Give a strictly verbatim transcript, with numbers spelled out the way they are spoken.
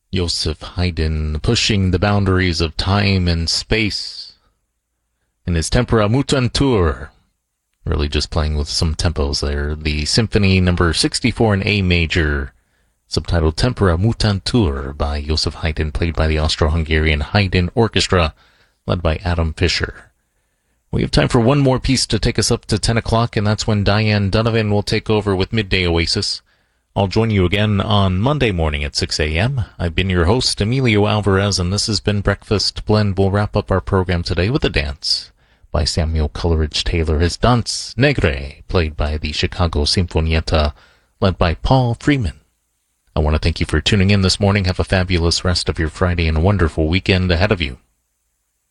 Joseph Haydn pushing the boundaries of time and space in his Tempera Mutantur. Really just playing with some tempos there. The Symphony number sixty-four in A major, subtitled Tempera Mutantur by Joseph Haydn, played by the Austro-Hungarian Haydn Orchestra, led by Adam Fischer. We have time for one more piece to take us up to ten o'clock, and that's when Diane Donovan will take over with Midday Oasis. I'll join you again on Monday morning at six a.m. I've been your host, Emilio Alvarez, and this has been Breakfast Blend. We'll wrap up our program today with a dance by Samuel Coleridge Taylor, his Danse Negre, played by the Chicago Sinfonietta, led by Paul Freeman. I want to thank you for tuning in this morning. Have a fabulous rest of your Friday and a wonderful weekend ahead of you.